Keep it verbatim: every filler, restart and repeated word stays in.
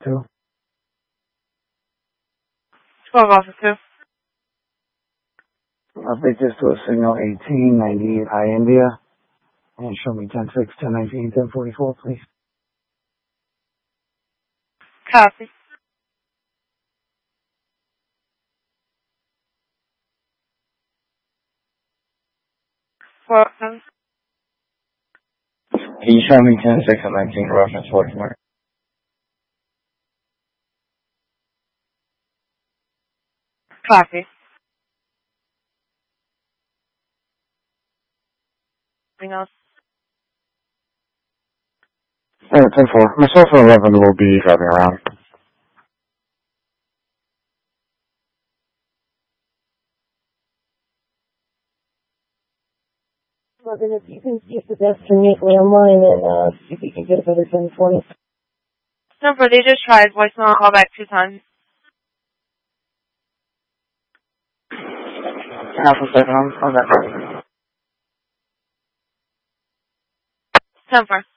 two. twelve Officer two. Update this to a signal eighteen ninety-eight High India. And show me ten six, ten nineteen, ten forty-four, please. Copy. four seven. Can you show me ten six and nineteen reference forty-four? Copy. Anything else? Uh, ten four. Myself and eleven will be driving around. Logan, if you can see if the best can meet landline and uh, see if you can get a better ten for me. Number, they just tried voicemail and call back two times. Alpha seven, I'm on that. ten four.